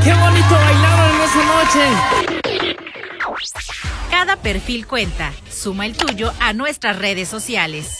qué bonito bailaron en esa noche. Cada perfil cuenta. Suma el tuyo a nuestras redes sociales.